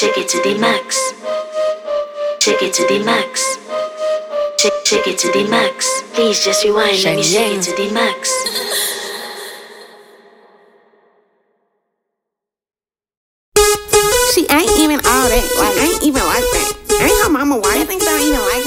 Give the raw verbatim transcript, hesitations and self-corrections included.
Shake it to the max. Shake it to the max. Shake, shake it to the max. Please just rewind. Let me shake it to the max.